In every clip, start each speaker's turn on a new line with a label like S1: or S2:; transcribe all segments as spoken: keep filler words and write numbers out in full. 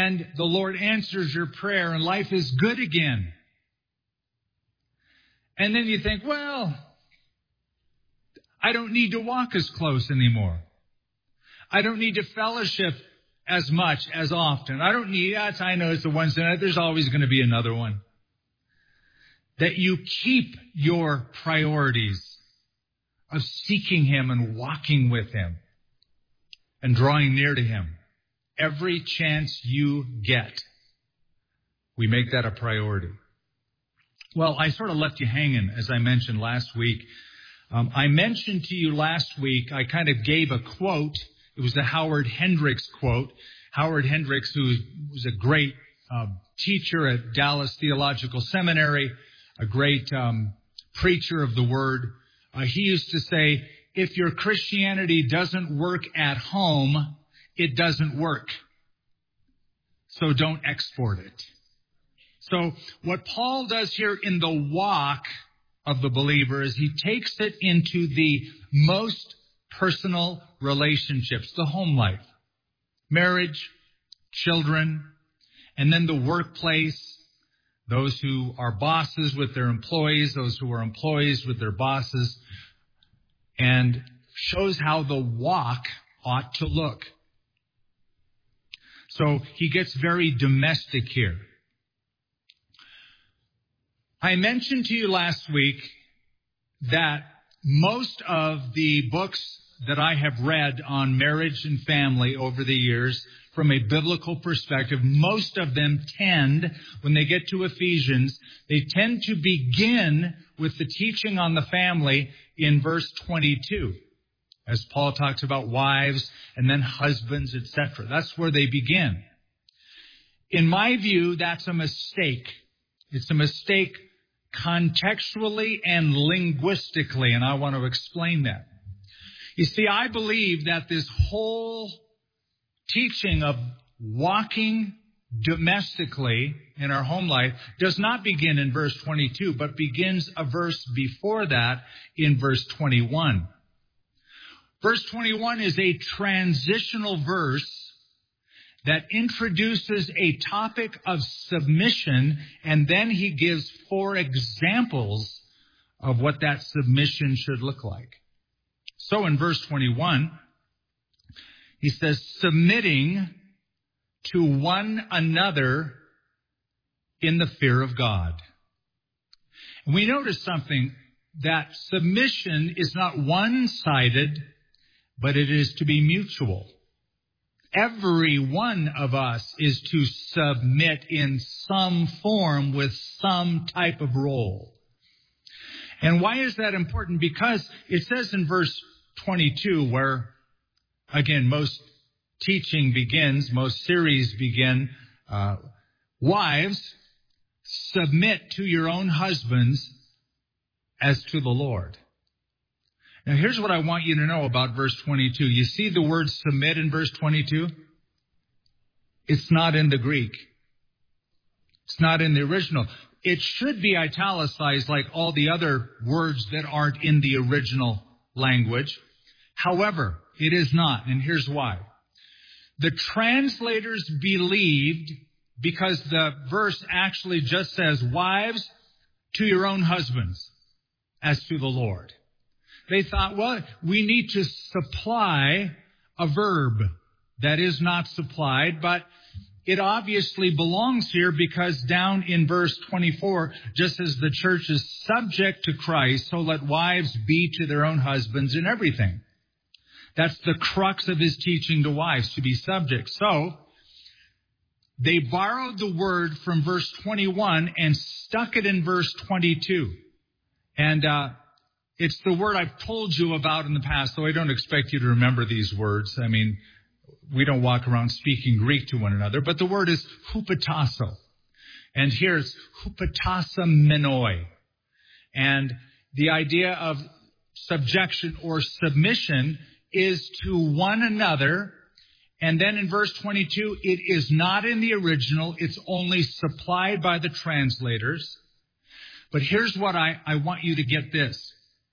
S1: and the Lord answers your prayer and life is good again. And then you think, well, I don't need to walk as close anymore. I don't need to fellowship as much, as often. I don't need, that's, I know it's the one sin. There's always going to be another one. That you keep your priorities of seeking Him and walking with Him and drawing near to Him. Every chance you get, we make that a priority. Well, I sort of left you hanging, as I mentioned last week. Um, I mentioned to you last week, I kind of gave a quote. It was the Howard Hendricks quote. Howard Hendricks, who was a great uh, teacher at Dallas Theological Seminary, a great um, preacher of the Word. Uh, he used to say, if your Christianity doesn't work at home, it doesn't work. So don't export it. So what Paul does here in the walk of the believer is he takes it into the most personal relationships, the home life, marriage, children, and then the workplace, those who are bosses with their employees, those who are employees with their bosses, and shows how the walk ought to look. So he gets very domestic here. I mentioned to you last week that most of the books that I have read on marriage and family over the years, from a biblical perspective, most of them tend, when they get to Ephesians, they tend to begin with the teaching on the family in verse twenty-two, as Paul talks about wives and then husbands, et cetera. That's where they begin. In my view, that's a mistake. It's a mistake contextually and linguistically, and I want to explain that. You see, I believe that this whole teaching of walking domestically in our home life does not begin in verse twenty-two, but begins a verse before that in verse twenty-one. Verse twenty-one is a transitional verse that introduces a topic of submission, and then he gives four examples of what that submission should look like. So in verse twenty-one, he says, submitting to one another in the fear of God. And we notice something, that submission is not one-sided, but it is to be mutual. Every one of us is to submit in some form with some type of role. And why is that important? Because it says in verse twenty-two, where, again, most teaching begins, most series begin, uh, wives, submit to your own husbands as to the Lord. Now, here's what I want you to know about verse twenty-two. You see the word submit in verse twenty-two? It's not in the Greek. It's not in the original. It should be italicized like all the other words that aren't in the original language. However, it is not, and here's why. The translators believed, because the verse actually just says, wives, to your own husbands, as to the Lord. They thought, well, we need to supply a verb that is not supplied, but it obviously belongs here because down in verse twenty-four, just as the church is subject to Christ, so let wives be to their own husbands in everything. That's the crux of his teaching to wives, to be subject. So they borrowed the word from verse twenty-one and stuck it in verse twenty-two. And uh it's the word I've told you about in the past, though I don't expect you to remember these words. I mean, we don't walk around speaking Greek to one another, but the word is hupotasso. And here's hupotassomenoi. And the idea of subjection or submission is to one another. And then in verse twenty-two, it is not in the original. It's only supplied by the translators. But here's what I, I want you to get this.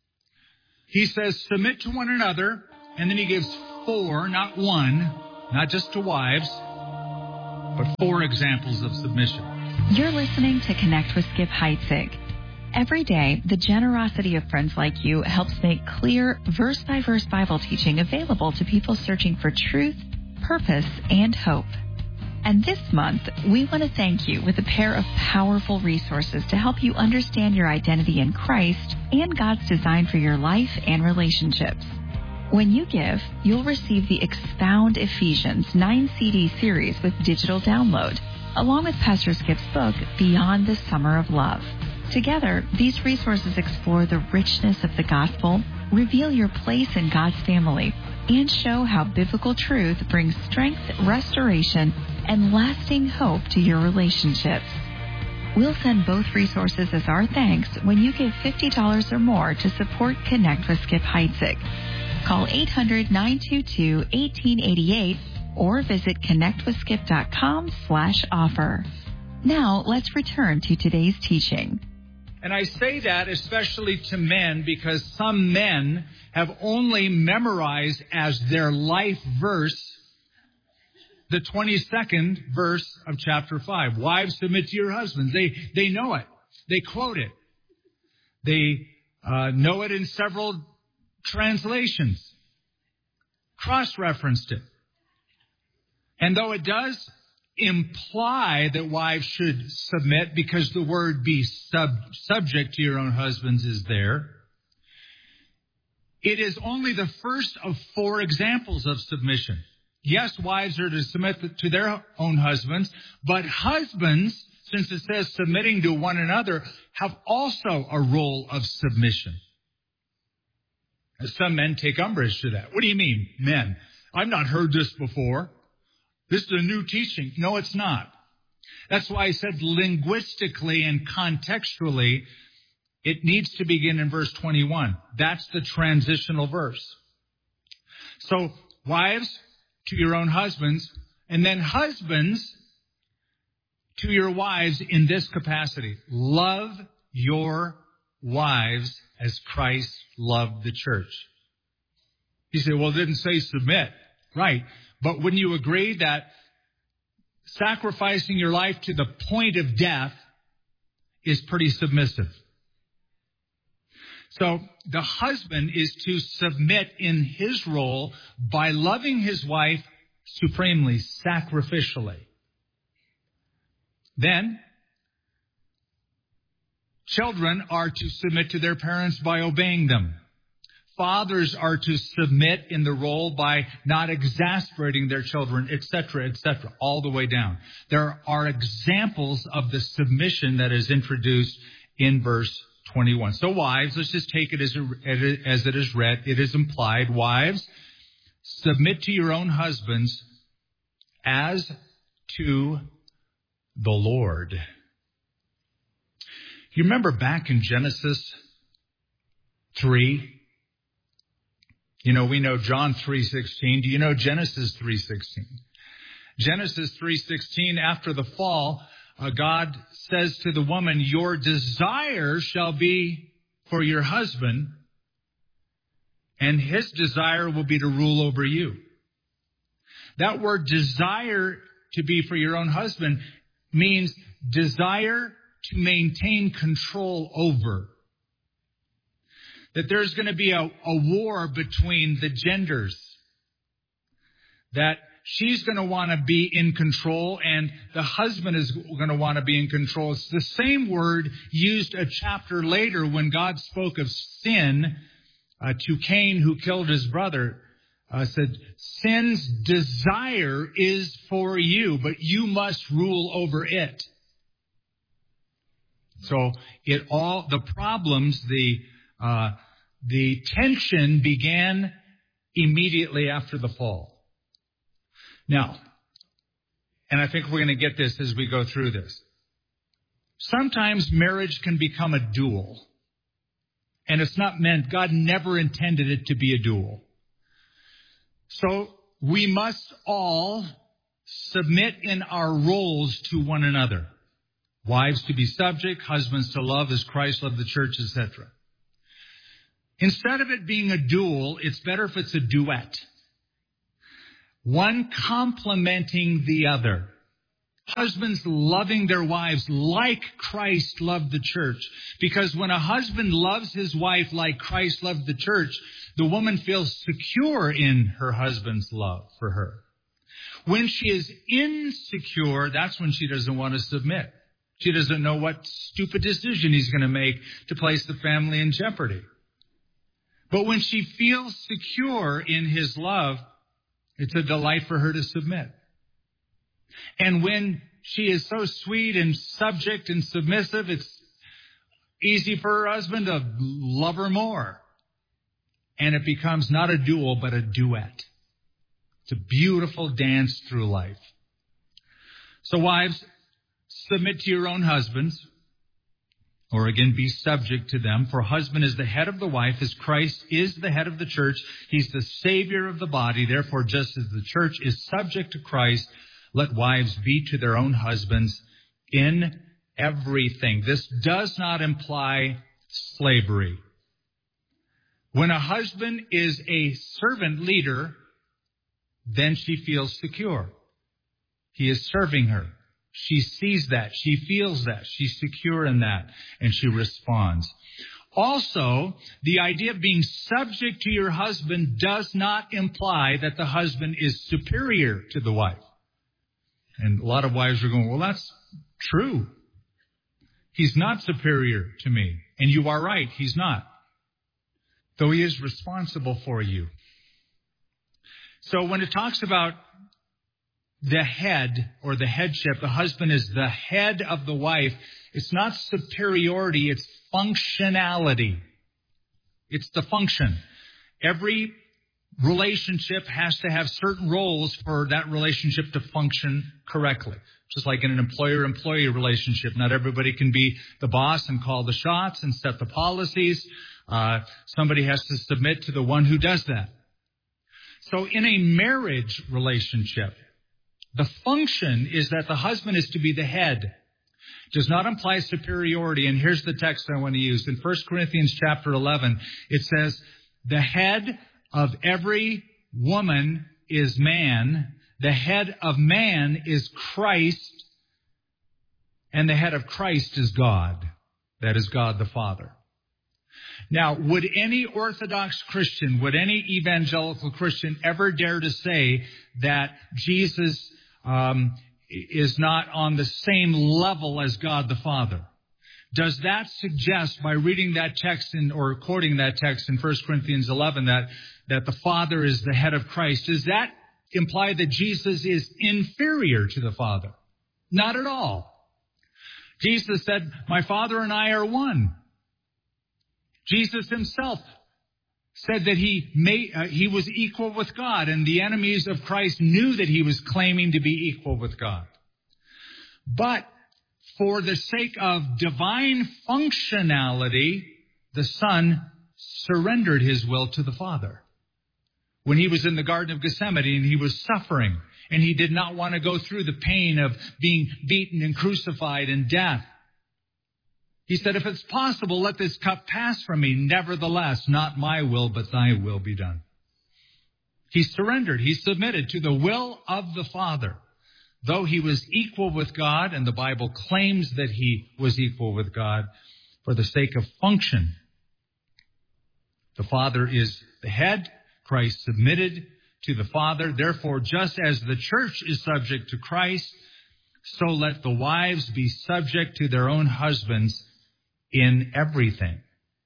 S1: He says, submit to one another, and then he gives four, not one, not just to wives, but four examples of submission.
S2: You're listening to Connect with Skip Heitzig. Every day, the generosity of friends like you helps make clear, verse-by-verse Bible teaching available to people searching for truth, purpose, and hope. And this month, we want to thank you with a pair of powerful resources to help you understand your identity in Christ and God's design for your life and relationships. When you give, you'll receive the Expound Ephesians nine C D series with digital download, along with Pastor Skip's book, Beyond the Summer of Love. Together, these resources explore the richness of the gospel, reveal your place in God's family, and show how biblical truth brings strength, restoration, and lasting hope to your relationships. We'll send both resources as our thanks when you give fifty dollars or more to support Connect with Skip Heitzig. Call eight hundred, nine two two, one eight eight eight or visit connectwithskip.com slash offer. Now, let's return to today's teaching.
S1: And I say that especially to men because some men have only memorized as their life verse the twenty-second verse of chapter five. Wives, submit to your husbands. They they know it. They quote it. They uh, know it in several translations. Cross-referenced it. And though it does imply that wives should submit because the word be sub, subject to your own husbands is there, it is only the first of four examples of submission. Yes, wives are to submit to their own husbands, but husbands, since it says submitting to one another, have also a role of submission. Some men take umbrage to that. What do you mean, men? I've not heard this before. This is a new teaching. No, it's not. That's why I said linguistically and contextually, it needs to begin in verse twenty-one. That's the transitional verse. So, wives, to your own husbands, and then husbands, to your wives in this capacity. Love your wives as Christ loved the church. You say, well, it didn't say submit. Right. But wouldn't you agree that sacrificing your life to the point of death is pretty submissive? So the husband is to submit in his role by loving his wife supremely, sacrificially. Then, children are to submit to their parents by obeying them. Fathers are to submit in the role by not exasperating their children, et cetera, et cetera, all the way down. There are examples of the submission that is introduced in verse twenty-one. So wives, let's just take it as, a, as it is read. It is implied. Wives, submit to your own husbands as to the Lord. You remember back in Genesis three? You know, we know John three sixteen. Do you know Genesis three sixteen? Genesis three sixteen, after the fall, uh, God says to the woman, your desire shall be for your husband, and his desire will be to rule over you. That word desire to be for your own husband means desire to maintain control over. That there's going to be a, a war between the genders. That she's going to want to be in control and the husband is going to want to be in control. It's the same word used a chapter later when God spoke of sin uh, to Cain who killed his brother. Uh, said, sin's desire is for you, but you must rule over it. So it all, the problems, the uh, the tension began immediately after the fall. Now, and I think we're going to get this as we go through this. Sometimes marriage can become a duel. And it's not meant, God never intended it to be a duel. So we must all submit in our roles to one another. Wives to be subject, husbands to love as Christ loved the church, et cetera. Instead of it being a duel, it's better if it's a duet. One complementing the other. Husbands loving their wives like Christ loved the church. Because when a husband loves his wife like Christ loved the church, the woman feels secure in her husband's love for her. When she is insecure, that's when she doesn't want to submit. She doesn't know what stupid decision he's going to make to place the family in jeopardy. But when she feels secure in his love, it's a delight for her to submit. And when she is so sweet and subject and submissive, it's easy for her husband to love her more. And it becomes not a duel, but a duet. It's a beautiful dance through life. So wives, submit to your own husbands, or again, be subject to them. For husband is the head of the wife, as Christ is the head of the church. He's the Savior of the body. Therefore, just as the church is subject to Christ, let wives be to their own husbands in everything. This does not imply slavery. When a husband is a servant leader, then she feels secure. He is serving her. She sees that. She feels that. She's secure in that. And she responds. Also, the idea of being subject to your husband does not imply that the husband is superior to the wife. And a lot of wives are going, well, that's true. He's not superior to me. And you are right. He's not. Though he is responsible for you. So when it talks about the head or the headship, the husband is the head of the wife. It's not superiority, it's functionality. It's the function. Every relationship has to have certain roles for that relationship to function correctly. Just like in an employer-employee relationship, not everybody can be the boss and call the shots and set the policies. Uh, somebody has to submit to the one who does that. So in a marriage relationship, the function is that the husband is to be the head. Does not imply superiority. And here's the text I want to use. In First Corinthians chapter eleven, it says, the head of every woman is man. The head of man is Christ. And the head of Christ is God. That is God the Father. Now, would any Orthodox Christian, would any evangelical Christian ever dare to say that Jesus um, is not on the same level as God the Father? Does that suggest, by reading that text in, or quoting that text in First Corinthians eleven, that, that the Father is the head of Christ, does that imply that Jesus is inferior to the Father? Not at all. Jesus said, my Father and I are one. Jesus himself said that he made, uh, he was equal with God, and the enemies of Christ knew that he was claiming to be equal with God. But for the sake of divine functionality, the Son surrendered his will to the Father. When he was in the Garden of Gethsemane and he was suffering, and he did not want to go through the pain of being beaten and crucified and death, he said, if it's possible, let this cup pass from me. Nevertheless, not my will, but thy will be done. He surrendered. He submitted to the will of the Father. Though he was equal with God, and the Bible claims that he was equal with God, for the sake of function. The Father is the head. Christ submitted to the Father. Therefore, just as the church is subject to Christ, so let the wives be subject to their own husbands in everything.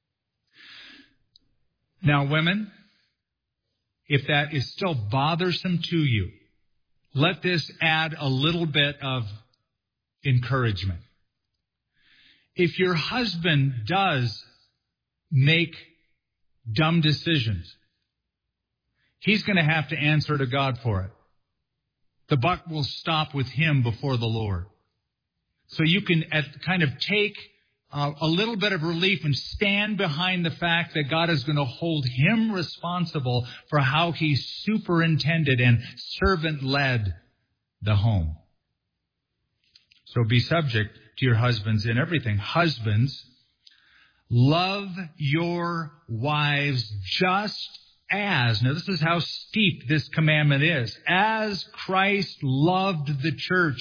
S1: Now, women, if that is still bothersome to you, let this add a little bit of encouragement. If your husband does make dumb decisions, he's going to have to answer to God for it. The buck will stop with him before the Lord. So you can at, kind of take uh, a little bit of relief and stand behind the fact that God is going to hold him responsible for how he superintended and servant-led the home. So be subject to your husbands in everything. Husbands, love your wives just as, now this is how steep this commandment is, as Christ loved the church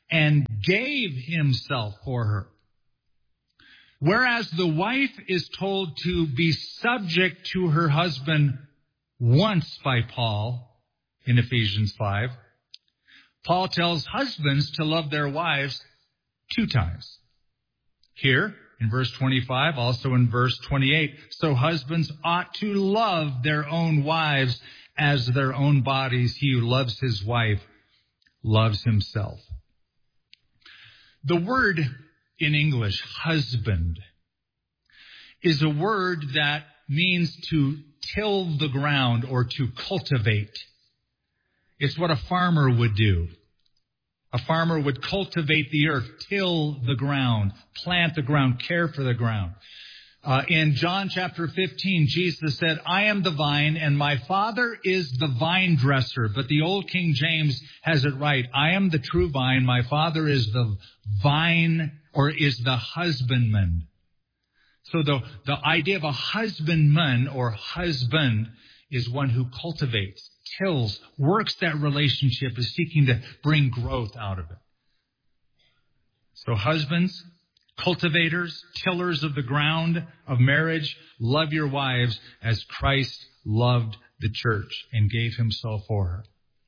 S1: and gave himself for her. Whereas the wife is told to be subject to her husband once by Paul in Ephesians five, Paul tells husbands to love their wives two times. Here in verse twenty-five, also in verse twenty-eight, so husbands ought to love their own wives as their own bodies. He who loves his wife loves himself. The word in English, husband, is a word that means to till the ground or to cultivate. It's what a farmer would do. A farmer would cultivate the earth, till the ground, plant the ground, care for the ground. Uh, in John chapter fifteen, Jesus said, I am the vine and my Father is the vine dresser. But the old King James has it right. I am the true vine. My Father is the vine or is the husbandman. So the, the idea of a husbandman or husband is one who cultivates, tills, works that relationship, is seeking to bring growth out of it. So husbands, cultivators, tillers of the ground of marriage, love your wives as Christ loved the church and gave himself for her.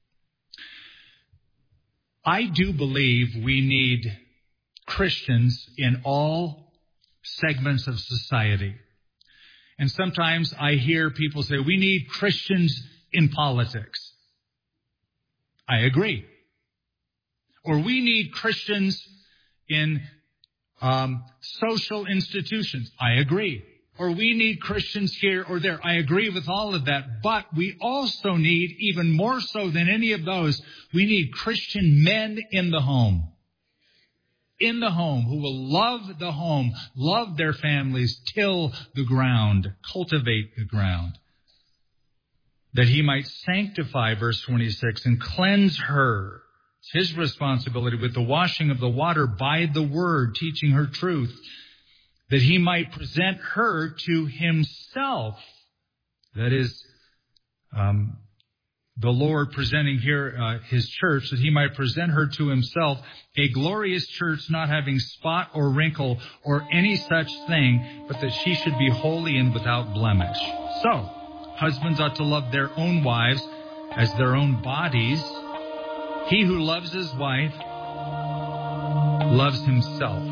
S1: I do believe we need Christians in all segments of society. And sometimes I hear people say, we need Christians in politics. I agree. Or we need Christians in Um, social institutions. I agree. Or we need Christians here or there. I agree with all of that. But we also need, even more so than any of those, we need Christian men in the home. In the home, who will love the home, love their families, till the ground, cultivate the ground. That he might sanctify, verse twenty-six, and cleanse her. It's his responsibility with the washing of the water by the word, teaching her truth, that he might present her to himself. That is, um, the Lord presenting here uh, his church, that he might present her to himself, a glorious church not having spot or wrinkle or any such thing, but that she should be holy and without blemish. So, husbands ought to love their own wives as their own bodies. He who loves his wife loves himself.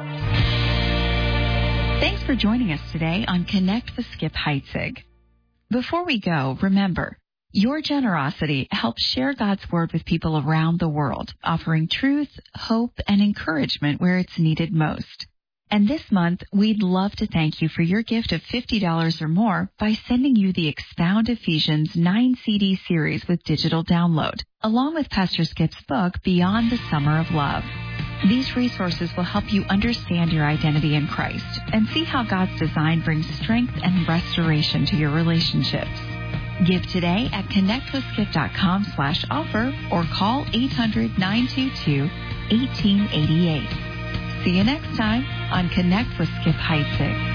S2: Thanks for joining us today on Connect with Skip Heitzig. Before we go, remember, your generosity helps share God's word with people around the world, offering truth, hope, and encouragement where it's needed most. And this month, we'd love to thank you for your gift of fifty dollars or more by sending you the Expound Ephesians nine C D series with digital download, along with Pastor Skip's book, Beyond the Summer of Love. These resources will help you understand your identity in Christ and see how God's design brings strength and restoration to your relationships. Give today at connectwithskip.com slash offer or call eight hundred, nine two two, one eight eight eight. See you next time on Connect with Skip Heitzig.